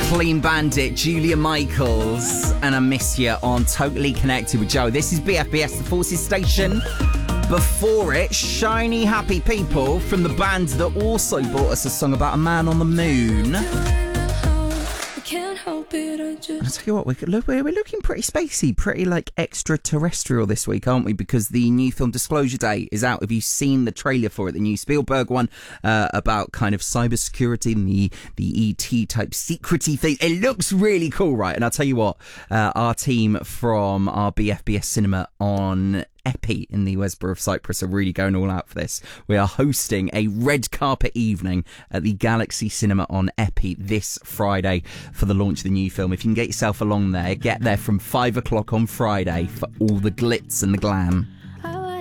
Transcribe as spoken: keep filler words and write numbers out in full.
Clean Bandit, Julia Michaels, and I Miss You on Totally Connected with Joe. This is B F B S, the Forces Station. Before it, Shiny Happy People from the band that also brought us a song about a man on the moon. And I tell you what, we're, we're looking pretty spacey, pretty like extraterrestrial this week, aren't we? Because the new film Disclosure Day is out. Have you seen the trailer for it? The new Spielberg one uh, about kind of cybersecurity and the, the E T type secrety thing. It looks really cool, right? And I'll tell you what, uh, our team from our B F B S cinema on Epi in the Westborough of Cyprus are really going all out for this. We are hosting a red carpet evening at the Galaxy Cinema on Epi this Friday for the launch of the new film. If you can get yourself along there, get there from five o'clock on Friday for all the glitz and the glam.